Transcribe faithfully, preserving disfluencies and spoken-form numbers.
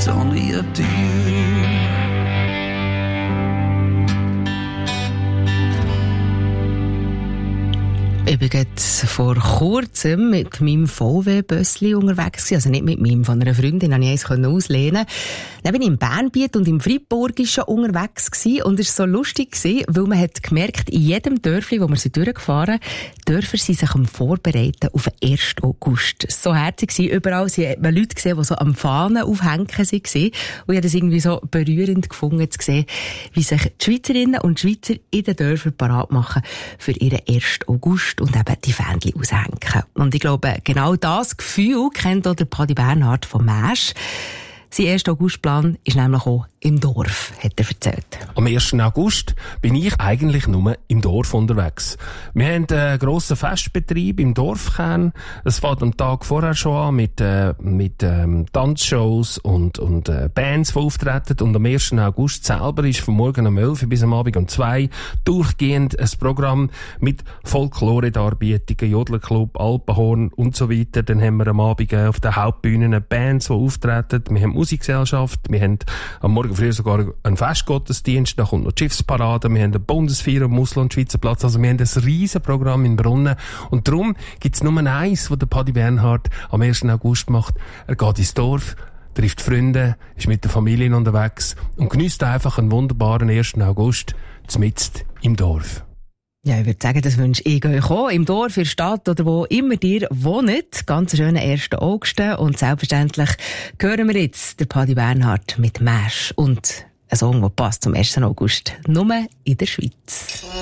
It's only up to you. Ich bin jetzt vor kurzem mit meinem V W-Bössli unterwegs gewesen. Also nicht mit meinem, von einer Freundin, habe ich eins auslehnen. Dann bin ich im Bernbiet und im Friburgischen unterwegs gewesen. Und es war so lustig gewesen, weil man hat gemerkt, in jedem Dörfli, wo wir sie durchgefahren, Dörfer sind sich am Vorbereiten auf den ersten August. So herzig war überall. Sie hat man Leute gesehen, die so am Fahnen aufhängen waren. Und ich habe das irgendwie so berührend gefunden, zu sehen, wie sich die Schweizerinnen und Schweizer in den Dörfern parat machen für ihren ersten August und eben die Fähnchen aushängen. Und ich glaube, genau das Gefühl kennt auch der Paddy Bernhard von Mäsch. Sein erster Augustplan ist nämlich auch im Dorf, hat er erzählt. Am ersten August bin ich eigentlich nur im Dorf unterwegs. Wir haben einen grossen Festbetrieb im Dorfkern. Es fängt am Tag vorher schon an mit, äh, mit ähm, Tanzshows und, und äh, Bands, die auftreten. Und am ersten August selber ist von morgen um elf bis am Abend um zwei durchgehend ein Programm mit Folklore-Darbietungen, Jodlerclub, Alpenhorn und so weiter. Dann haben wir am Abend auf der Hauptbühne Bands, die auftreten. Wir haben Musikgesellschaft, wir haben am Morgen früh sogar einen Festgottesdienst, da kommt noch die Schiffsparade, wir haben eine Bundesfeier am Ausland, Schweizer Platz, also wir haben ein riesen Programm in Brunnen und darum gibt es nur eins, was der Paddy Bernhard am ersten August macht. Er geht ins Dorf, trifft Freunde, ist mit der Familie unterwegs und genießt einfach einen wunderbaren ersten August mitten im Dorf. Ja, ich würde sagen, das wünsche ich euch auch. Im Dorf, in der Stadt oder wo immer ihr wohnt. Ganz schönen ersten August. Und selbstverständlich hören wir jetzt den Paddy Bernhard mit Mäsch und ein Song, der passt zum ersten August. Nur in der Schweiz.